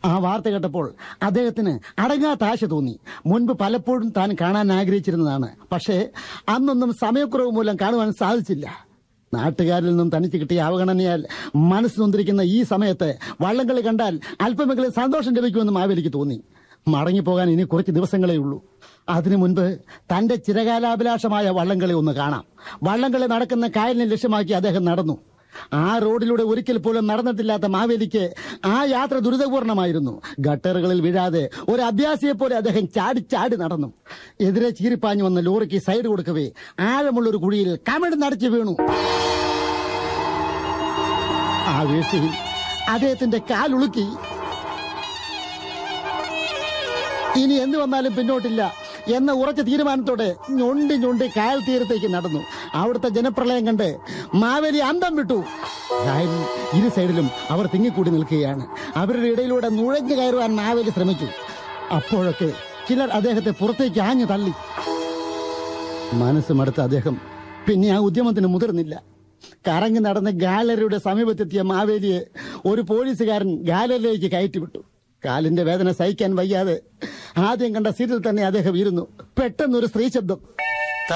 ആ വാർത്ത കേട്ടപ്പോൾ അദ്ദേഹത്തിന് അടങ്ങാത്ത ആശ തോന്നി. മുൻപ് പലപ്പോഴും താൻ കാണാൻ ആഗ്രഹിച്ചിരുന്നതാണ്. പക്ഷേ അന്നൊന്നും സമയക്കുറവ് മൂലം കാണുവാൻ സാധിച്ചില്ല. നാട്ടുകാരിൽ നിന്നും തനിക്ക് കിട്ടിയ അവഗണനയാൽ മനസ്സ് നൊന്തിരിക്കുന്ന ഈ സമയത്ത് വള്ളംകളി കണ്ടാൽ അല്പമെങ്കിലും സന്തോഷം ലഭിക്കുമെന്ന് മാവേലിക്ക് തോന്നി. മടങ്ങിപ്പോകാൻ ഇനി കുറച്ച് ദിവസങ്ങളേ ഉള്ളൂ. അതിനു മുൻപ് തന്റെ ചിരകാലാഭിലാഷമായ വള്ളംകളി ഒന്ന് കാണാം. വള്ളംകളി നടക്കുന്ന കായലിനെ ലക്ഷ്യമാക്കി അദ്ദേഹം നടന്നു. ആ റോഡിലൂടെ ഒരിക്കൽ പോലും നടന്നിട്ടില്ലാത്ത മാവേലിക്ക് ആ യാത്ര ദുരിതപൂർണമായിരുന്നു. ഗട്ടറുകളിൽ വീഴാതെ ഒരു അഭ്യാസിയെ പോലെ അദ്ദേഹം ചാടി ചാടി നടന്നു. എതിരെ ചീറിപ്പാഞ്ഞു വന്ന ലോറിക്ക് സൈഡ് കൊടുക്കവേ ആഴമുള്ളൊരു കുഴിയിൽ കമിഴ്ന്നടിച്ചു വീണു. ആ വീഴ്ചയിൽ അദ്ദേഹത്തിന്റെ കാലുളുക്കി. ഇനി എന്ത് വന്നാലും പിന്നോട്ടില്ല എന്ന ഉറച്ച തീരുമാനത്തോടെ ഞൊണ്ടി കായൽ തീരത്തേക്ക് നടന്നു. അവിടുത്തെ ജനപ്രളയം കണ്ട് മാവേലി അന്തം വിട്ടു. കായലിൽ ഇരു സൈഡിലും അവർ തിങ്ങിക്കൂടി നിൽക്കുകയാണ്. അവരുടെ ഇടയിലൂടെ നുഴഞ്ഞു കയറുവാൻ മാവേലി ശ്രമിച്ചു. അപ്പോഴൊക്കെ ചിലർ അദ്ദേഹത്തെ പുറത്തേക്ക് ആഞ്ഞു തള്ളി. മനസ്സ് മടുത്ത അദ്ദേഹം പിന്നെ ആ ഉദ്യമത്തിന് മുതിർന്നില്ല. കറങ്ങി നടന്ന് ഗാലറിയുടെ സമീപത്തെത്തിയ മാവേലിയെ ഒരു പോലീസുകാരൻ ഗാലറിയിലേക്ക് കയറ്റിവിട്ടു. കാലിന്റെ വേദന സഹിക്കാൻ വയ്യാതെ ആദ്യം കണ്ട സീറ്റിൽ തന്നെ അദ്ദേഹം ഇരുന്നു. പെട്ടെന്നൊരു സ്ത്രീ ശബ്ദം.